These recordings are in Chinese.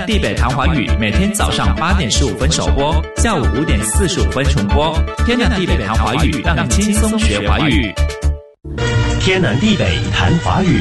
地北谈华语每天早上8点15分首播，下午5点45分重播。天南地北谈华语，让你轻松学华语。 天南地北谈华语。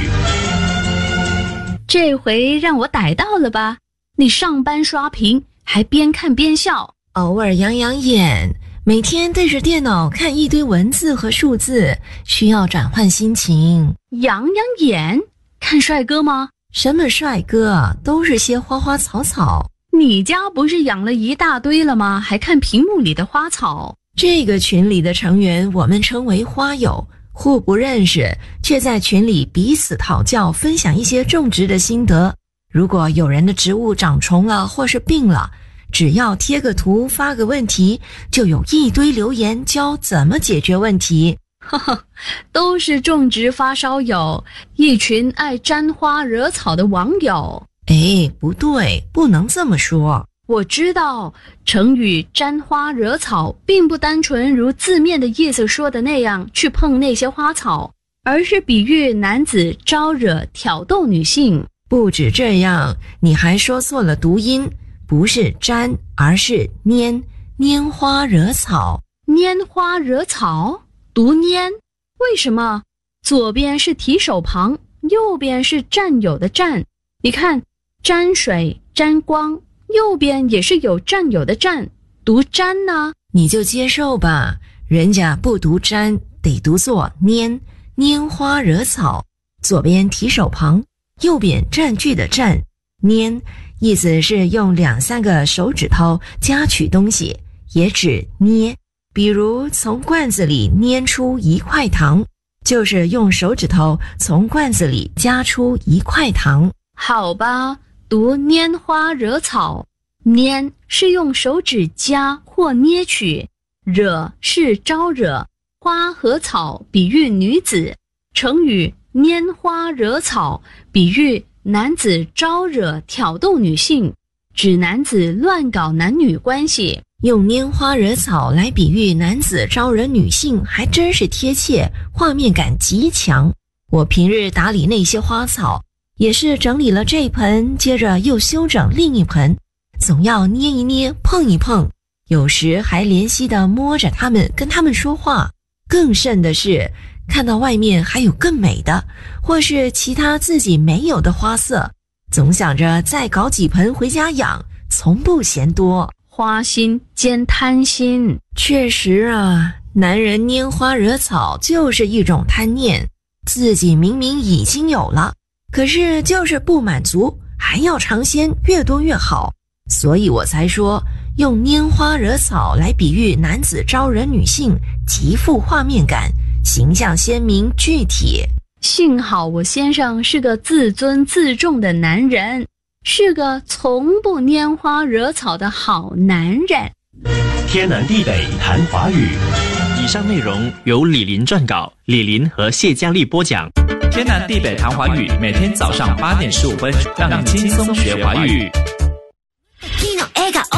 这回让我逮到了吧？你上班刷屏，还边看边笑， 偶尔养养眼，每天对着电脑看一堆文字和数字，需要转换心情。 养养眼？看帅哥吗？ 什么帅哥？都是些花花草草。 你家不是养了一大堆了吗？还看屏幕里的花草。 这个群里的成员我们称为花友，互不认识，却在群里彼此讨教，分享一些种植的心得。如果有人的植物长虫了或是病了，只要贴个图发个问题，就有一堆留言教怎么解决问题。 呵呵，都是种植发烧友，一群爱沾花惹草的网友。 哎，不对，不能这么说。 我知道成语沾花惹草并不单纯如字面的意思说的那样去碰那些花草，而是比喻男子招惹挑逗女性。 不止这样，你还说错了读音，不是沾而是拈，拈花惹草。 拈花惹草读拈，为什么？左边是提手旁，右边是占有的占。你看，沾水沾光，右边也是有占有的占，读沾呢？ 你就接受吧，人家不读沾，得读作拈，拈花惹草。左边提手旁，右边占据的占。拈意思是用2-3个手指头夹取东西，也指捏。比如从罐子里捏出一块糖，就是用手指头从罐子里夹出一块糖。 好吧，读拈花惹草。拈是用手指夹或捏取，惹是招惹，花和草比喻女子。成语拈花惹草比喻男子招惹挑逗女性，指男子乱搞男女关系。 用拈花惹草来比喻男子招惹女性，还真是贴切，画面感极强。我平日打理那些花草，也是整理了这盆，接着又修整另一盆，总要捏一捏，碰一碰，有时还怜惜地摸着它们，跟它们说话。更甚的是，看到外面还有更美的，或是其他自己没有的花色，总想着再搞几盆回家养，从不嫌多。 花心兼贪心。 确实啊，男人拈花惹草就是一种贪念，自己明明已经有了，可是就是不满足，还要尝鲜，越多越好。所以我才说，用拈花惹草来比喻男子招惹女性，极富画面感，形象鲜明具体。 幸好我先生是个自尊自重的男人，是个从不拈花惹草的好男人。 天南地北谈华语。 以上内容由李林撰稿，李林和谢佳丽播讲。天南地北谈华语，每天早上8点15分，让你轻松学华语。